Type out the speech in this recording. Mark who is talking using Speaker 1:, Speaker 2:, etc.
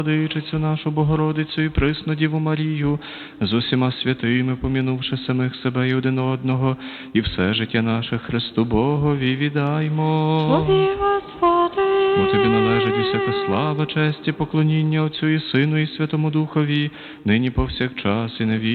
Speaker 1: Владичицю нашу Богородицю і присну Діву Марію, з усіма святими, помінувши самих себе і один одного, і все життя наше Христу Богові віддаймо.
Speaker 2: Тобі, Господи.
Speaker 1: Бо Тобі належить усяка слава, честь і поклоніння Отцю і Сину і Святому Духові, нині повсякчас і на віки.